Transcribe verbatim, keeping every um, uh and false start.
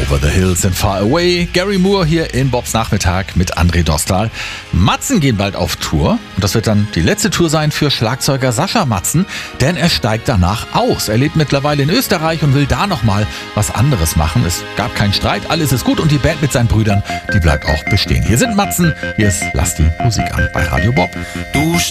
Over the Hills and Far Away. Gary Moore hier in Bobs Nachmittag mit André Dostal. Matzen gehen bald auf Tour und das wird dann die letzte Tour sein für Schlagzeuger Sascha Matzen, denn er steigt danach aus. Er lebt mittlerweile in Österreich und will da nochmal was anderes machen. Es gab keinen Streit, alles ist gut und die Band mit seinen Brüdern, die bleibt auch bestehen. Hier sind Matzen, hier ist Lass die Musik an bei Radio Bob. Du